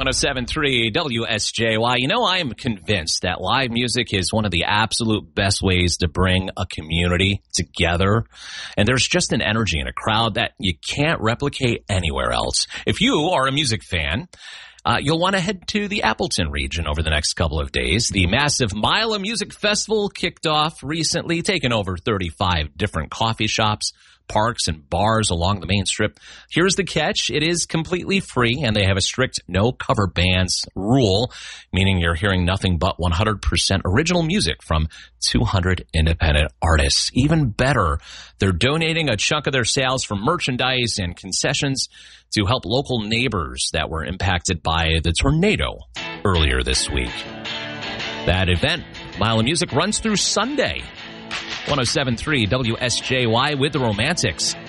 107.3 WSJY. You know, I am convinced that live music is one of the absolute best ways to bring a community together. And there's just an energy in a crowd that you can't replicate anywhere else. If you are a music fan, you'll want to head to the Appleton region over the next couple of days. The massive Mila Music Festival kicked off recently, taking over 35 different coffee shops, parks, and bars along the main strip. Here's the catch. It is completely free, and they have a strict no cover bands rule, meaning you're hearing nothing but 100% original music from 200 independent artists. Even better, they're donating a chunk of their sales from merchandise and concessions to help local neighbors that were impacted by the tornado earlier this week. That event, Mila Music, runs through Sunday. 107.3 WSJY with the Romantics.